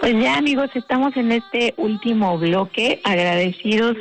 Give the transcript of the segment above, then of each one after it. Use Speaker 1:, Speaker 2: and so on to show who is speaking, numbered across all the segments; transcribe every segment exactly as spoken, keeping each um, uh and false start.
Speaker 1: Pues ya, amigos, estamos en este último bloque, agradecidos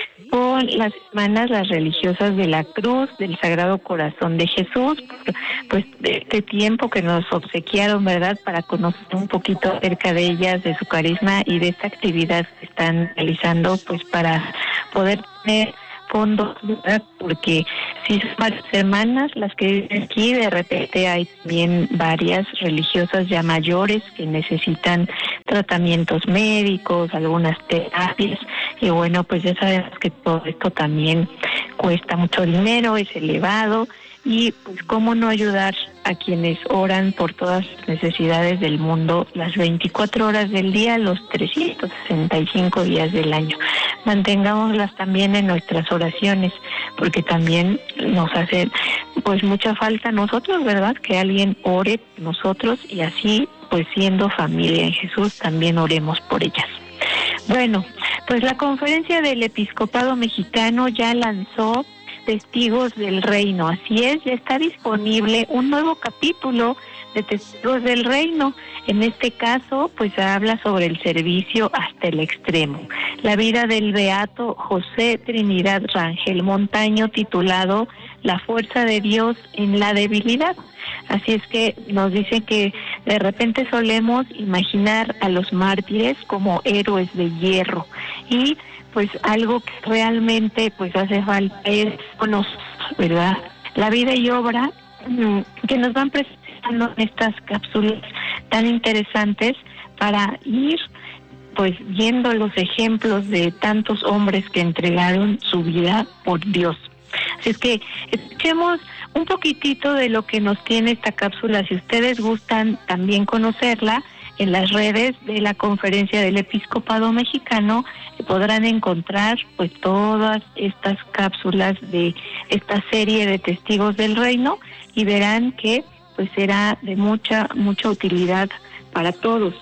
Speaker 1: con las hermanas, las religiosas de la Cruz, del Sagrado Corazón de Jesús, pues de este tiempo que nos obsequiaron, ¿verdad?, para conocer un poquito acerca de ellas, de su carisma y de esta actividad que están realizando, pues para poder tener fondos, ¿verdad? Porque si son varias hermanas las que viven aquí, de repente hay también varias religiosas ya mayores que necesitan tratamientos médicos, algunas terapias, y bueno, pues ya sabemos que todo esto también cuesta mucho dinero, es elevado, y pues cómo no ayudar a quienes oran por todas las necesidades del mundo las veinticuatro horas del día, los trescientos sesenta y cinco días del año. Mantengámoslas también en nuestras oraciones, porque también nos hace pues mucha falta a nosotros, ¿verdad?, que alguien ore por nosotros, y así pues siendo familia en Jesús también oremos por ellas. Bueno, pues la Conferencia del Episcopado Mexicano ya lanzó Testigos del Reino. Así es, ya está disponible un nuevo capítulo de Testigos del Reino. En este caso, pues habla sobre el servicio hasta el extremo. La vida del beato José Trinidad Rangel Montaño, titulado La fuerza de Dios en la debilidad. Así es que nos dice que de repente solemos imaginar a los mártires como héroes de hierro, y pues algo que realmente pues hace falta es conocer, ¿verdad?, la vida y obra mmm, que nos van presentando en estas cápsulas tan interesantes, para ir pues viendo los ejemplos de tantos hombres que entregaron su vida por Dios. Así es que escuchemos un poquitito de lo que nos tiene esta cápsula. Si ustedes gustan también conocerla, en las redes de la Conferencia del Episcopado Mexicano podrán encontrar pues todas estas cápsulas de esta serie de Testigos del Reino, y verán que pues será de mucha mucha utilidad para todos.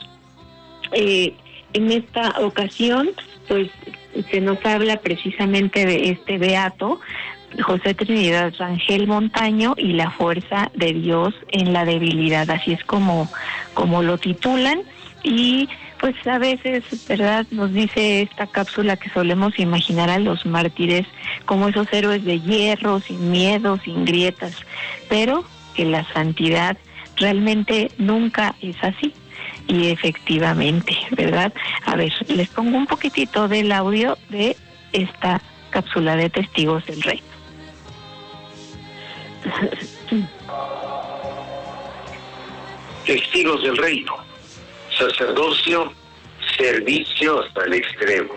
Speaker 1: Eh, en esta ocasión pues se nos habla precisamente de este beato José Trinidad Rangel Montaño y la fuerza de Dios en la debilidad, así es como, como lo titulan. Y pues a veces, ¿verdad?, nos dice esta cápsula que solemos imaginar a los mártires como esos héroes de hierro, sin miedo, sin grietas, pero que la santidad realmente nunca es así. Y efectivamente, ¿verdad? A ver, les pongo un poquitito del audio de esta cápsula de Testigos del Reino.
Speaker 2: Testigos del Reino, sacerdocio, servicio hasta el extremo.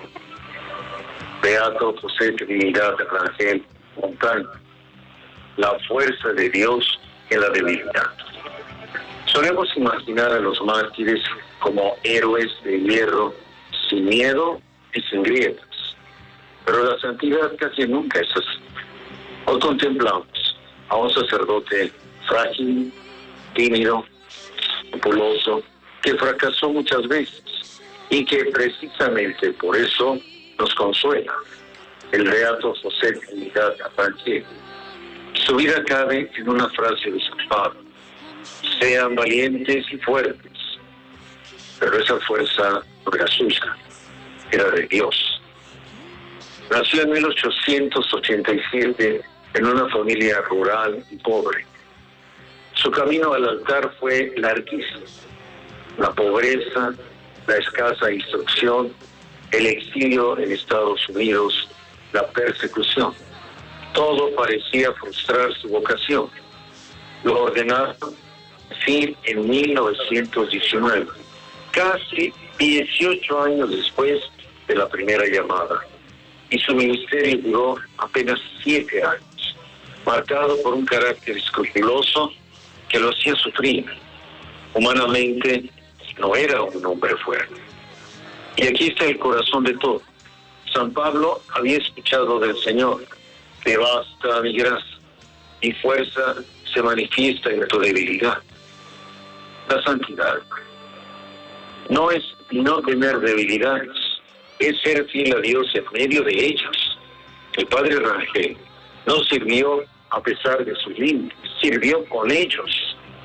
Speaker 2: Beato José Trinidad Rangel Montaño, la fuerza de Dios en la debilidad. Solemos imaginar a los mártires como héroes de hierro, sin miedo y sin grietas. Pero la santidad casi nunca es así. Hoy contemplamos a un sacerdote frágil, tímido, populoso, que fracasó muchas veces y que precisamente por eso nos consuela. El beato José Trinidad Rangel. Su vida cabe en una frase de San Pablo: sean valientes y fuertes. Pero esa fuerza no era suya, era de Dios. Nació en mil ochocientos ochenta y siete en una familia rural y pobre. Su camino al altar fue larguísimo. La pobreza, la escasa instrucción, el exilio en Estados Unidos, la persecución. Todo parecía frustrar su vocación. Lo ordenaron, en fin, en mil novecientos diecinueve, casi dieciocho años después de la primera llamada. Y su ministerio duró apenas siete años, marcado por un carácter escrupuloso que lo hacía sufrir. Humanamente no era un hombre fuerte. Y aquí está el corazón de todo. San Pablo había escuchado del Señor: te basta mi gracia, mi fuerza se manifiesta en tu debilidad. La santidad no es no tener debilidades, es ser fiel a Dios en medio de ellos. El padre Rangel no sirvió a pesar de sus límites, sirvió con ellos.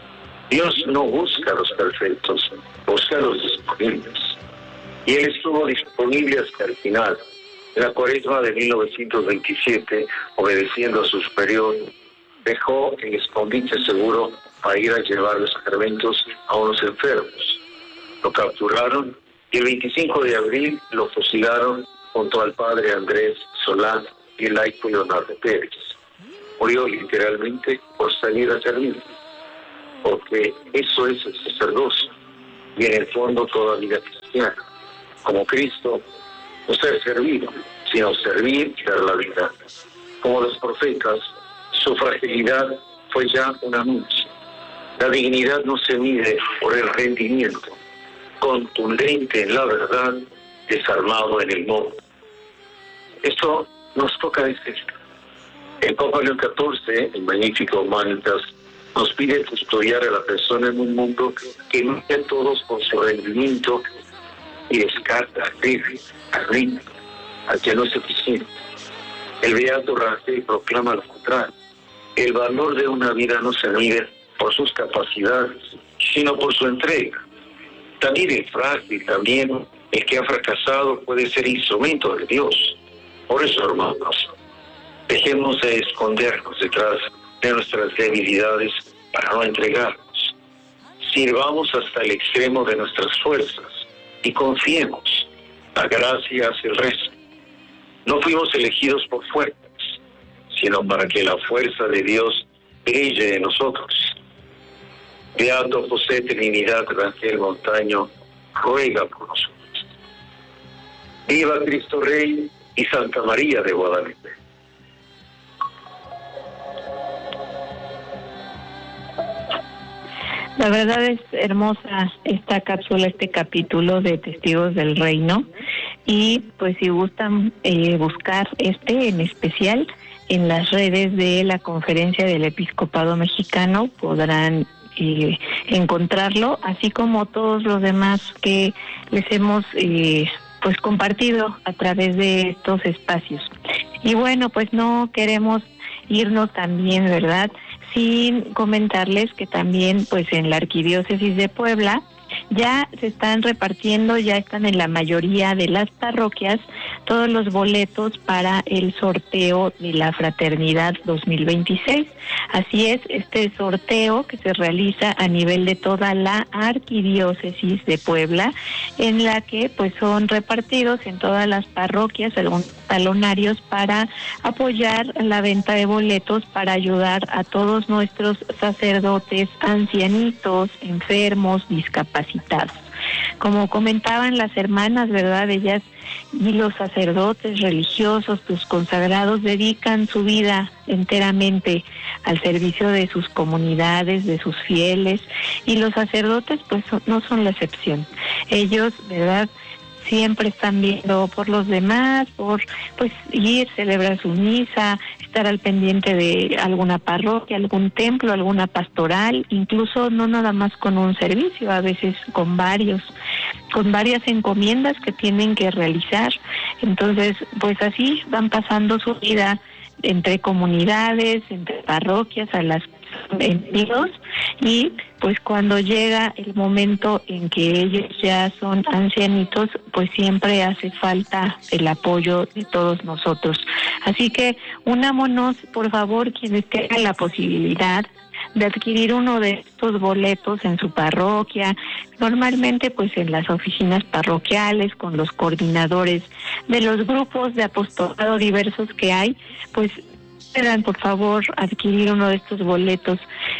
Speaker 2: Dios no busca a los perfectos, busca a los disponibles. Y Él estuvo disponible hasta el final. En la cuaresma de mil novecientos veintisiete, obedeciendo a su superior, dejó el escondite seguro para ir a llevar los sacramentos a unos enfermos. Lo capturaron y el veinticinco de abril lo fusilaron junto al padre Andrés Solá y el laico Leonardo Pérez. Murió literalmente por salir a servir, porque eso es el sacerdocio y en el fondo toda vida cristiana. Como Cristo, no ser servido, sino servir y dar la vida. Como los profetas, su fragilidad fue ya un anuncio. La dignidad no se mide por el rendimiento, contundente en la verdad, desarmado en el modo. Esto nos toca decir. El Papa León catorce, el Magnificat Humanitas, nos pide custodiar a la persona en un mundo que mide a todos por su rendimiento y descarta al débil, al rico, al que no es eficiente. El Beato Rafael proclama lo contrario. El valor de una vida no se mide por sus capacidades, sino por su entrega. También el frágil, también el que ha fracasado puede ser instrumento de Dios. Por eso, hermanos, dejemos de escondernos detrás de nuestras debilidades para no entregarnos. Sirvamos hasta el extremo de nuestras fuerzas y confiemos. La gracia hace el resto. No fuimos elegidos por fuerzas, sino para que la fuerza de Dios brille en nosotros. Beato José Trinidad Rangel Montaño, ruega por nosotros. Viva Cristo Rey y Santa María de Guadalupe.
Speaker 1: La verdad es hermosa esta cápsula, este capítulo de Testigos del Reino, y pues si gustan eh, buscar este en especial en las redes de la Conferencia del Episcopado Mexicano podrán eh, encontrarlo, así como todos los demás que les hemos eh, pues compartido a través de estos espacios. Y bueno, pues no queremos irnos también, ¿verdad?, sin comentarles que también pues en la Arquidiócesis de Puebla ya se están repartiendo, ya están en la mayoría de las parroquias todos los boletos para el sorteo de la Fraternidad dos mil veintiséis. Así es, este sorteo que se realiza a nivel de toda la Arquidiócesis de Puebla, en la que pues son repartidos en todas las parroquias algunos talonarios para apoyar la venta de boletos para ayudar a todos nuestros sacerdotes, ancianitos, enfermos, discapacitados. Como comentaban las hermanas, ¿verdad?, ellas y los sacerdotes religiosos, los consagrados, dedican su vida enteramente al servicio de sus comunidades, de sus fieles, y los sacerdotes pues no son la excepción. Ellos, ¿verdad?, siempre están viendo por los demás, por pues ir, celebrar su misa, estar al pendiente de alguna parroquia, algún templo, alguna pastoral, incluso no nada más con un servicio, a veces con varios, con varias encomiendas que tienen que realizar. Entonces, pues así van pasando su vida entre comunidades, entre parroquias, a las envíos, y pues cuando llega el momento en que ellos ya son ancianitos, pues siempre hace falta el apoyo de todos nosotros. Así que unámonos, por favor, quienes tengan la posibilidad de adquirir uno de estos boletos en su parroquia, normalmente pues en las oficinas parroquiales, con los coordinadores de los grupos de apostolado diversos que hay, pues puedan por favor adquirir uno de estos boletos.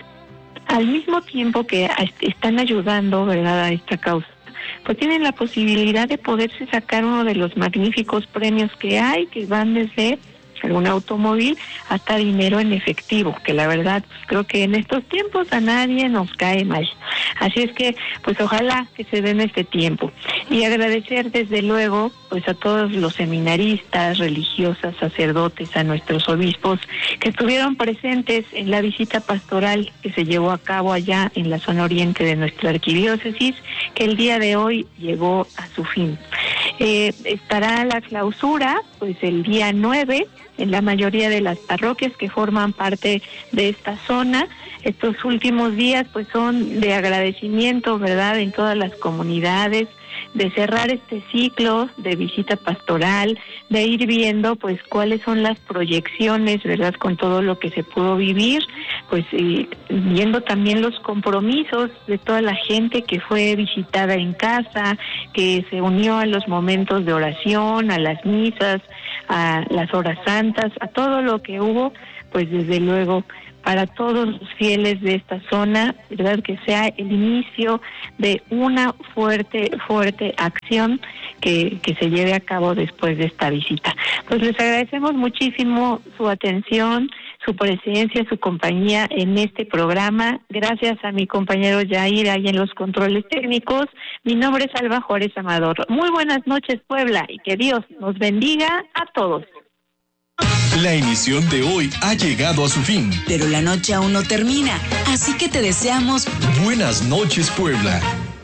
Speaker 1: Al mismo tiempo que están ayudando, ¿verdad?, a esta causa, pues tienen la posibilidad de poderse sacar uno de los magníficos premios que hay, que van desde algún automóvil hasta dinero en efectivo, que la verdad pues, creo que en estos tiempos a nadie nos cae mal. Así es que pues ojalá que se den este tiempo, y agradecer desde luego pues a todos los seminaristas, religiosas, sacerdotes, a nuestros obispos que estuvieron presentes en la visita pastoral que se llevó a cabo allá en la zona oriente de nuestra arquidiócesis, que el día de hoy llegó a su fin. Eh, estará la clausura pues el día nueve en la mayoría de las parroquias que forman parte de esta zona. estos últimos días pues son de agradecimiento, ¿verdad?, en todas las comunidades, de cerrar este ciclo de visita pastoral, de ir viendo pues cuáles son las proyecciones, ¿verdad?, con todo lo que se pudo vivir, pues y viendo también los compromisos de toda la gente que fue visitada en casa, que se unió a los momentos de oración, a las misas, a las horas santas, a todo lo que hubo, pues desde luego para todos los fieles de esta zona, ¿verdad?, que sea el inicio de una fuerte, fuerte acción que, que se lleve a cabo después de esta visita. Pues les agradecemos muchísimo su atención, su presencia, su compañía en este programa. Gracias a mi compañero Jair ahí en los controles técnicos. Mi nombre es Alba Juárez Amador. Muy buenas noches, Puebla, y que Dios nos bendiga a todos.
Speaker 3: La emisión de hoy ha llegado a su fin.
Speaker 4: Pero la noche aún no termina, así que te deseamos
Speaker 3: buenas noches, Puebla.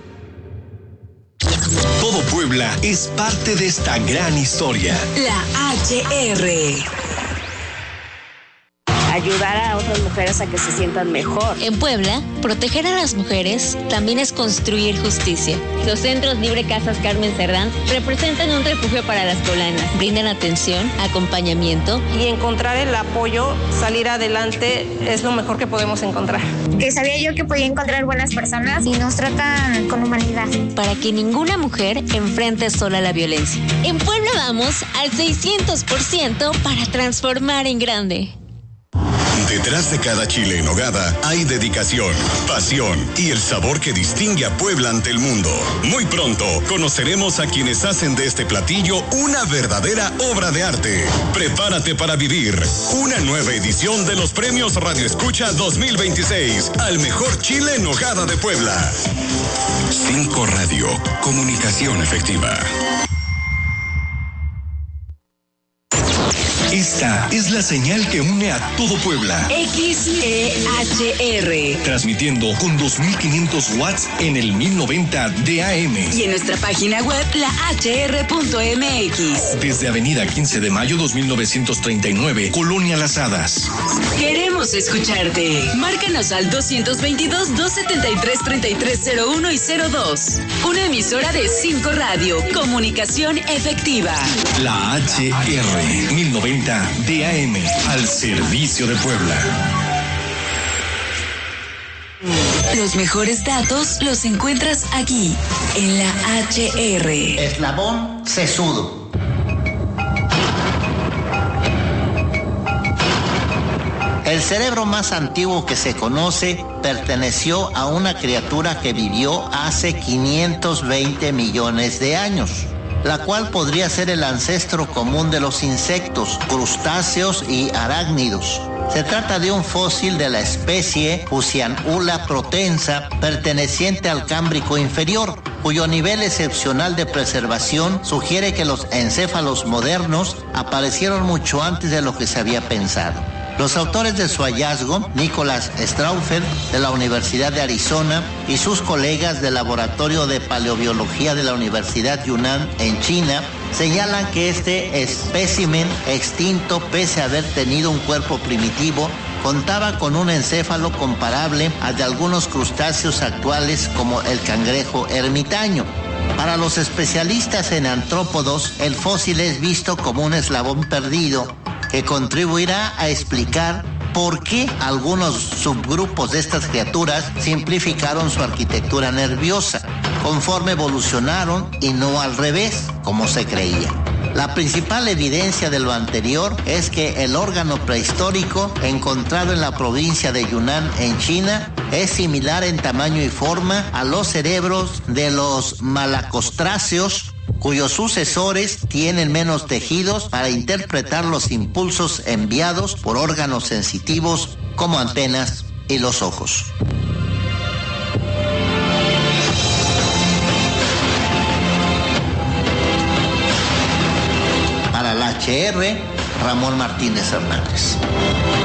Speaker 3: Todo Puebla es parte de esta gran historia.
Speaker 4: La H R.
Speaker 5: Ayudar a otras mujeres a que se sientan mejor.
Speaker 6: En Puebla, proteger a las mujeres también es construir justicia.
Speaker 7: Los centros Libre Casas Carmen Cerdán representan un refugio para las poblanas.
Speaker 6: Brindan atención, acompañamiento.
Speaker 5: Y encontrar el apoyo, salir adelante, es lo mejor que podemos encontrar.
Speaker 8: Que sabía yo que podía encontrar buenas personas y nos tratan con humanidad.
Speaker 6: Para que ninguna mujer enfrente sola la violencia. En Puebla vamos al seiscientos por ciento para transformar en grande.
Speaker 9: Detrás de cada chile en nogada hay dedicación, pasión y el sabor que distingue a Puebla ante el mundo. Muy pronto conoceremos a quienes hacen de este platillo una verdadera obra de arte. Prepárate para vivir una nueva edición de los Premios Radio Escucha dos mil veintiséis al mejor chile en nogada de Puebla. cinco Radio, comunicación efectiva.
Speaker 3: Esta es la señal que une a todo Puebla.
Speaker 4: X E H R.
Speaker 3: Transmitiendo con dos mil quinientos watts en el mil noventa de A M.
Speaker 4: Y en nuestra página web, la H R punto M X.
Speaker 3: Desde Avenida quince de mayo dos mil novecientos treinta y nueve, Colonia Las Hadas.
Speaker 4: Queremos escucharte. Márcanos al dos dos dos, dos siete tres, tres tres cero uno y cero dos. Una emisora de cinco Radio. Comunicación efectiva.
Speaker 3: La H R mil noventa de A M, al servicio de Puebla.
Speaker 4: Los mejores datos los encuentras aquí, en la H R.
Speaker 10: Eslabón sesudo. El cerebro más antiguo que se conoce perteneció a una criatura que vivió hace quinientos veinte millones de años, la cual podría ser el ancestro común de los insectos, crustáceos y arácnidos. Se trata de un fósil de la especie Fusianula protensa, perteneciente al Cámbrico inferior, cuyo nivel excepcional de preservación sugiere que los encéfalos modernos aparecieron mucho antes de lo que se había pensado. Los autores de su hallazgo, Nicholas Straufel, de la Universidad de Arizona, y sus colegas del Laboratorio de Paleobiología de la Universidad Yunnan en China, señalan que este espécimen extinto, pese a haber tenido un cuerpo primitivo, contaba con un encéfalo comparable al de algunos crustáceos actuales como el cangrejo ermitaño. Para los especialistas en artrópodos, el fósil es visto como un eslabón perdido que contribuirá a explicar por qué algunos subgrupos de estas criaturas simplificaron su arquitectura nerviosa, conforme evolucionaron y no al revés, como se creía. La principal evidencia de lo anterior es que el órgano prehistórico encontrado en la provincia de Yunnan en China es similar en tamaño y forma a los cerebros de los malacostráceos, cuyos sucesores tienen menos tejidos para interpretar los impulsos enviados por órganos sensitivos como antenas y los ojos. Para la H R, Ramón Martínez Hernández.